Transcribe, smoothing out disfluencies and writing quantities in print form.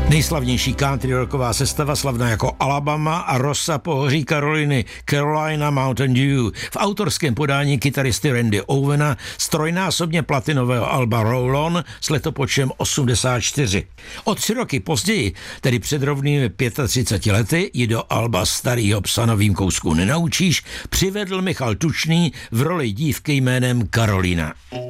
Nejslavnější country rocková sestava, slavná jako Alabama a Rosa pohoří Karoliny, Carolina Mountain Dew, v autorském podání kytaristy Randy Owena z trojnásobně platinového alba Roll On s letopočtem 84. O 3 roky později, tedy před rovnými 35 lety, ji do alba Starýho psa novým kousku nenaučíš, přivedl Michal Tučný v roli dívky jménem Karolina.